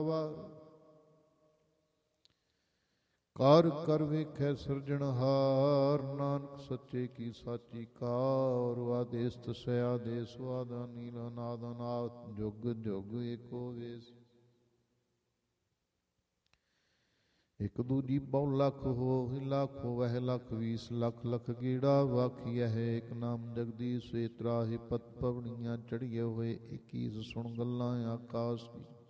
ਕਰ ਕਰ ਵੇਖੈ ਸਿਰਜਣਹਾਰ, ਨਾਨਕ ਸੱਚੇ ਕੀ ਸਾਚੀ ਕਾਰ। ਆਦੇਸ ਤਸੈ ਆਦੇਸ, ਆਦਾ ਨੀਲ ਅਨਾਦ ਅਨਾਹਤ, ਜੁਗ ਜੁਗ ਏਕੋ ਵੇਸ। ਇਕ ਦੂਜੀ ਬਹੁ ਲੱਖ ਹੋਹਿ, ਲੱਖ ਹੋਵਹਿ ਲੱਖ ਵੀਸ, ਲੱਖ ਲੱਖ ਗੀੜਾ ਵਾਖੀਐ ਹੈ। ਇਕ ਨਾਮ ਜਗਦੀਸ਼ ਵੇ ਤਰਾਹਿ, ਪਤ ਪਵਣੀਆਂ ਚੜ੍ਹੀਏ ਹੋਏ। 21 ਸੁਣ ਗੱਲਾਂ ਆਕਾਸ਼ ਕੀ।